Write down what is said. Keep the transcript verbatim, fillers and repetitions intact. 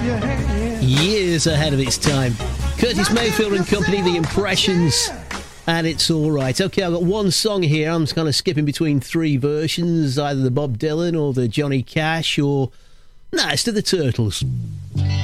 Years ahead of its time. Curtis Mayfield and Company, The Impressions, and It's All Right. Okay, I've got one song here. I'm just kind of skipping between three versions, either the Bob Dylan or the Johnny Cash or... Nah, it's to the Turtles.